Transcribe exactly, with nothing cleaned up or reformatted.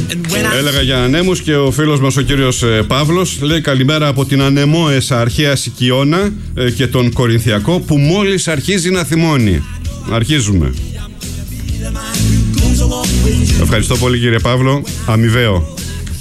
Έλεγα για ανέμους και ο φίλος μας ο κύριος Παύλος λέει καλημέρα από την ανεμόεσα αρχαία Σικιώνα και τον Κορινθιακό που μόλις αρχίζει να θυμώνει. Αρχίζουμε. Ευχαριστώ πολύ κύριε Παύλο, αμοιβαίο.